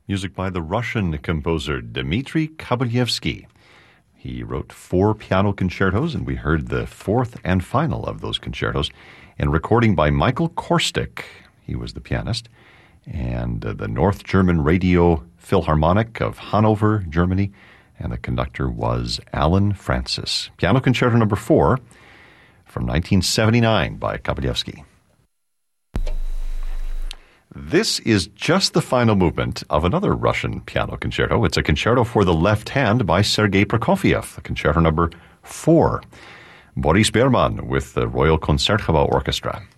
Music by the Russian composer Dmitri Kobalyevsky. He wrote 4 piano concertos, and we heard the 4th and final of those concertos in recording by Michael Korstic. He was the pianist. And the North German Radio Philharmonic of Hanover, Germany. And the conductor was Alan Francis. Piano Concerto Number 4 from 1979 by Kobalyevsky. This is just the final movement of another Russian piano concerto. It's a concerto for the left hand by Sergei Prokofiev, Concerto Number 4. Boris Berman with the Royal Concertgebouw Orchestra.